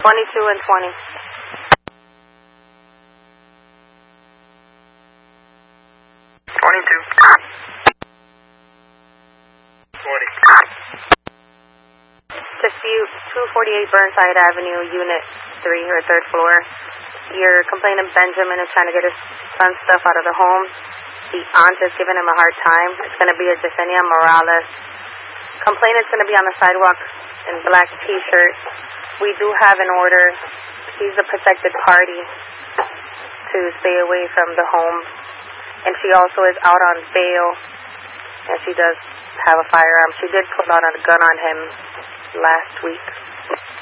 22 and 20. 22. 20. Dispute 248 Burnside Avenue, Unit 3, or 3rd floor. Your complainant Benjamin is trying to get his son's stuff out of the home. The aunt is giving him a hard time. It's going to be a Jasenia Morales. Complainant's going to be on the sidewalk in black t-shirt. We do have an order. He's a protected party to stay away from the home. And she also is out on bail. And she does have a firearm. She did pull out a gun on him last week.